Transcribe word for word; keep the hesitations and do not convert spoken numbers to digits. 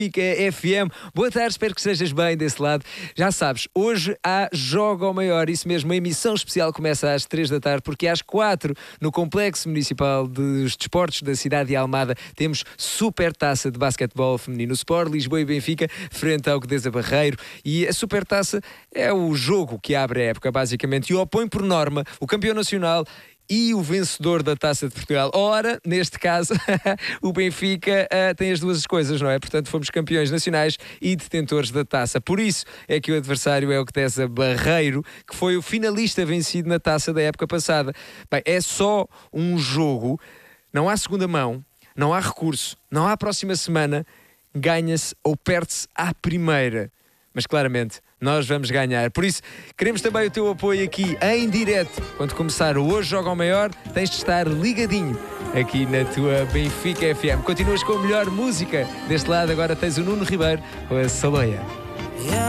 F M. Boa tarde, espero que estejas bem desse lado. Já sabes, hoje há Joga ao Maior, isso mesmo, a emissão especial começa às três da tarde, porque às quatro, no Complexo Municipal dos Desportos da cidade de Almada, temos super taça de basquetebol feminino Sport, Lisboa e Benfica, frente ao Godesa Barreiro, e a super taça é o jogo que abre a época, basicamente, e opõe por norma o campeão nacional e o vencedor da Taça de Portugal. Ora, neste caso, o Benfica uh, tem as duas coisas, não é? Portanto, fomos campeões nacionais e detentores da taça. Por isso é que o adversário é o Godesa Barreiro, que foi o finalista vencido na taça da época passada. Bem, é só um jogo, não há segunda mão, não há recurso, não há próxima semana, ganha-se ou perde-se à primeira. Mas claramente nós vamos ganhar. Por isso, queremos também o teu apoio aqui em direto. Quando começar o Hoje Joga ao Maior, tens de estar ligadinho aqui na tua Benfica F M. Continuas com a melhor música. Deste lado agora tens o Nuno Ribeiro com a Saloia.